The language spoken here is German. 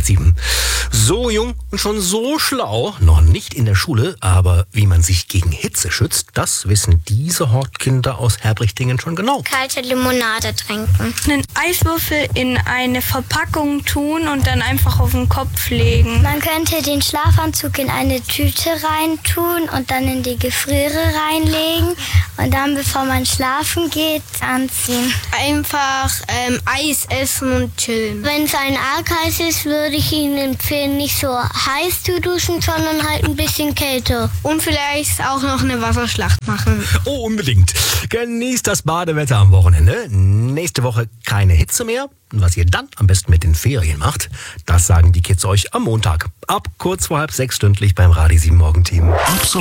gleich 7. So jung und schon so schlau, noch nicht in der Schule, aber wie man sich gegen Hitze schützt, das wissen diese Hortkinder aus Herbrichtingen schon genau. Kalte Limonade trinken. Einen Eiswürfel in eine Verpackung tun und dann einfach auf den Kopf legen. Man könnte den Schlafanzug in eine Tüte reintun und dann in die Gefriere reinlegen und dann, bevor man schlafen geht, anziehen. Einfach Eis essen und chillen. Wenn es ein arg heiß ist, würde ich Ihnen empfehlen, nicht so heiß zu duschen, sondern halt ein bisschen kälter. Und vielleicht auch noch eine Wasserschlacht machen. Oh, unbedingt. Genießt das Badewetter am Wochenende. Nächste Woche keine Hitze mehr. Und was ihr dann am besten mit den Ferien macht, das sagen die Kids euch am Montag. Ab kurz vor 5:30 stündlich beim Radio 7 Morgenteam. Ab sofort.